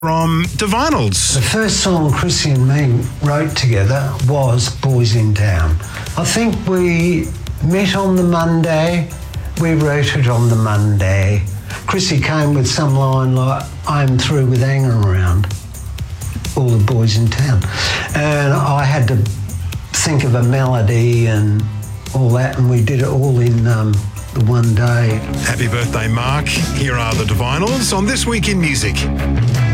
from Divinals. The first song Chrissy and me wrote together was Boys in Town. I think we met on the Monday, we wrote it on the Monday. Chrissy came with some line like, I'm through with hanging around all the boys in town. And I had to think of a melody and all that, and we did it all in the one day. Happy birthday, Mark. Here are the Divinals on This Week in Music.